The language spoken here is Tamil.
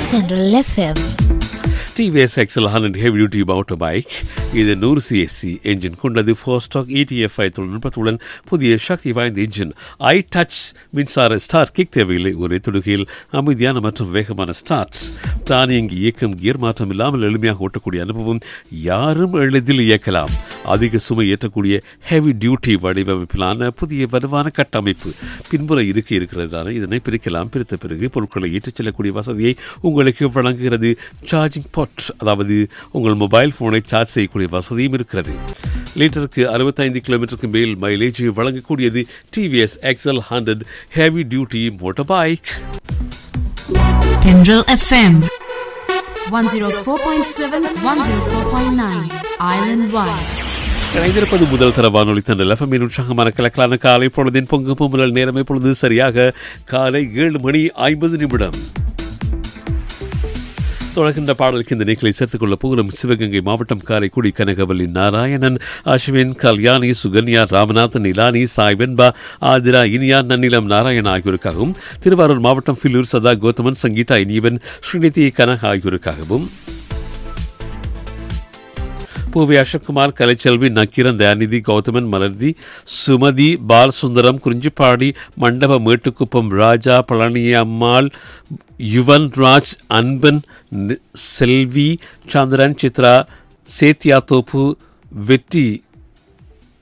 Tendril FM. TVS XL 100 Heavy Duty Motorbike இது 100 CSC என்ஜின் கொண்டது 4-ஸ்டாக் ETFI தொழில்நுட்பத்துடன் புதிய சக்தி வாய்ந்த என்ஜின் iTouch மின்சார ஸ்டார்ட் கிக் தேவையில்லை ஒரே தொடுகையில் அமைதியான மற்றும் வேகமான ஸ்டார்ட் தானியங்கி இயக்கம் கியர் மாற்றம் இல்லாமல் எளிமையாக ஓட்டக்கூடிய அனுபவம் யாரும் எளிதில் இயக்கலாம் அதிக சுமை ஏற்றக்கூடிய ஹெவி டியூட்டி வடிவமைப்பிலான புதிய வலுவான கட்டமைப்பு பின்புற இருக்கை இருக்கிறதான இதனை பிரிக்கலாம் பிரித்த பிறகு பொருட்களை ஏற்றிச் செல்லக்கூடிய வசதியை உங்களுக்கு வழங்குகிறது சார்ஜிங் பாட் அதாவது உங்கள் மொபைல் போனை சார்ஜ் செய்யக்கூடிய வசதியும் இருக்கிறது லிட்டருக்கு 65 கிலோமீட்டருக்கு மேல் mileage வழங்கக்கூடியது TVS XL 100 heavy duty motor bike Tendril FM 104.7 104.9 Island Wide. இணைந்திருப்பது முதல் தர வானொலி தண்டல் எஃப்எம் உற்சாகமான கலக்கலான காலை பொழுதின் பொங்கு பொங்கல் நேரம் இப்பொழுது சரியாக காலை 7:50 தொடர்கின்ற பாடலுக்கு இந்த நிகழ்ச்சியை சேர்த்துக் கொள்ள போகிறோம் சிவகங்கை மாவட்டம் காரைக்குடி கனகவல்லி நாராயணன் அஸ்வின் கல்யாணி சுகன்யா ராமநாதன் நிலானி சாய் வெண்பா ஆதிரா இனியா நன்னிலம் நாராயணன் ஆகியோருக்காகவும் திருவாரூர் மாவட்டம் பில்லூர் சதா கௌதமன் சங்கீதா இனியவன் ஸ்ரீநிதி கனக ஆகியோருக்காகவும் பூவி அசோக்குமார் கலைச்செல்வி நக்கீரன் தயாநிதி கௌதமன் மலர்தி சுமதி பாலசுந்தரம் குறிஞ்சிப்பாடி மண்டப மேட்டுக்குப்பம் ராஜா பழனியம்மாள் யுவன் ராஜ் அன்பன் செல்வி சந்திரன் சித்ரா சேத்தியாத்தோப்பு வெற்றி